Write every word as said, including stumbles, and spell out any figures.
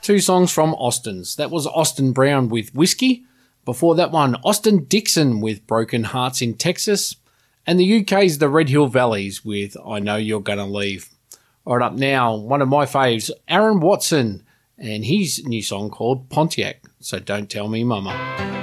Two songs from Austin's. That was Austin Brown with Whiskey. Before that one, Austin Dixon with Broken Hearts in Texas. And the U K's The Red Hill Valleys with I Know You're Gonna Leave. All right, up now, one of my faves, Aaron Watson, and his new song called Pontiac, So Don't Tell Me Mama.